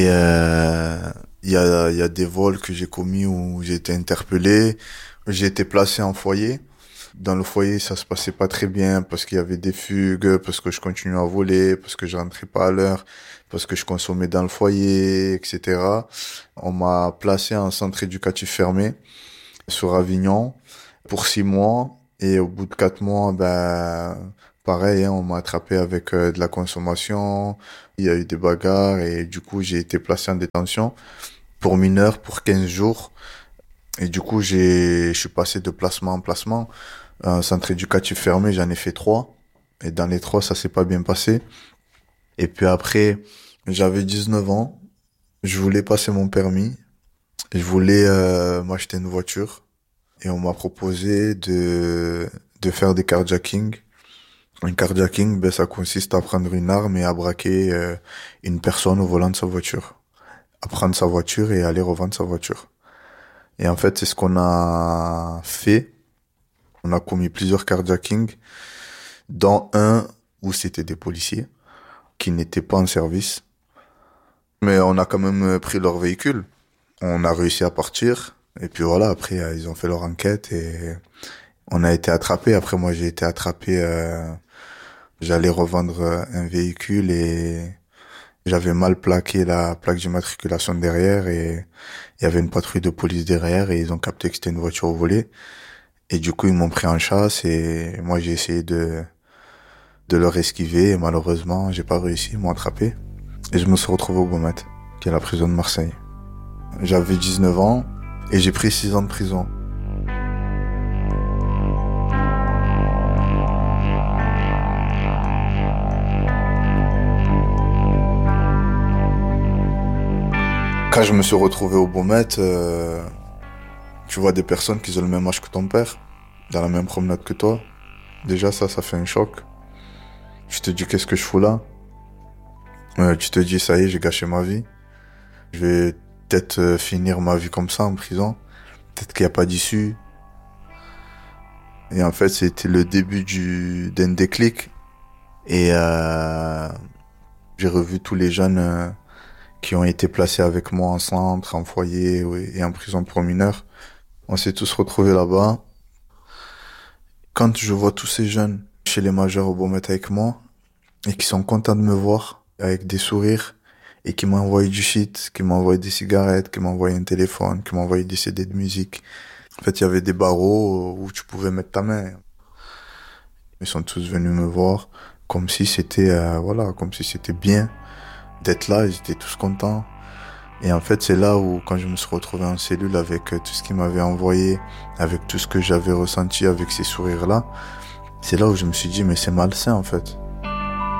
Et il y a des vols que j'ai commis où j'ai été interpellé. J'ai été placé en foyer. Dans le foyer, ça se passait pas très bien parce qu'il y avait des fugues, parce que je continuais à voler, parce que je rentrais pas à l'heure, parce que je consommais dans le foyer, etc. On m'a placé en centre éducatif fermé sur Avignon pour 6 mois. Et au bout de 4 mois, pareil, hein, on m'a attrapé avec de la consommation. Il y a eu des bagarres et du coup, j'ai été placé en détention pour mineurs pour 15 jours. Et du coup, je suis passé de placement en placement. Un centre éducatif fermé, j'en ai fait 3. Et dans les 3, ça s'est pas bien passé. Et puis après, j'avais 19 ans. Je voulais passer mon permis. Je voulais m'acheter une voiture. Et on m'a proposé de faire des carjackings. Un carjacking, ça consiste à prendre une arme et à braquer une personne au volant de sa voiture. À prendre sa voiture et aller revendre sa voiture. Et en fait, c'est ce qu'on a fait. On a commis plusieurs carjackings, dont un où c'était des policiers qui n'étaient pas en service. Mais on a quand même pris leur véhicule. On a réussi à partir. Et puis voilà, après, ils ont fait leur enquête et on a été attrapés. Après, moi, j'ai été attrapé. J'allais revendre un véhicule et j'avais mal plaqué la plaque d'immatriculation derrière et il y avait une patrouille de police derrière et ils ont capté que c'était une voiture volée. Et du coup, ils m'ont pris en chasse et moi, j'ai essayé de leur esquiver et malheureusement, j'ai pas réussi, ils m'ont attrapé. Et je me suis retrouvé au Beaumet, qui est la prison de Marseille. J'avais 19 ans et j'ai pris 6 ans de prison. Quand je me suis retrouvé au Beaumet, tu vois des personnes qui ont le même âge que ton père, dans la même promenade que toi. Déjà, ça fait un choc. Tu te dis, qu'est-ce que je fous là? Tu te dis, ça y est, j'ai gâché ma vie. Je vais peut-être finir ma vie comme ça, en prison. Peut-être qu'il n'y a pas d'issue. Et en fait, c'était le début d'un déclic. Et j'ai revu tous les jeunes qui ont été placés avec moi en centre, en foyer et en prison pour mineurs. On s'est tous retrouvés là-bas. Quand je vois tous ces jeunes chez les majeurs au Beaumet avec moi et qui sont contents de me voir avec des sourires et qui m'ont envoyé du shit, qui m'ont envoyé des cigarettes, qui m'ont envoyé un téléphone, qui m'ont envoyé des CD de musique. En fait, il y avait des barreaux où tu pouvais mettre ta main. Ils sont tous venus me voir comme si c'était comme si c'était bien d'être là, ils étaient tous contents. Et en fait, c'est là où, quand je me suis retrouvé en cellule avec tout ce qu'ils m'avaient envoyé, avec tout ce que j'avais ressenti avec ces sourires-là, c'est là où je me suis dit, mais c'est malsain, en fait.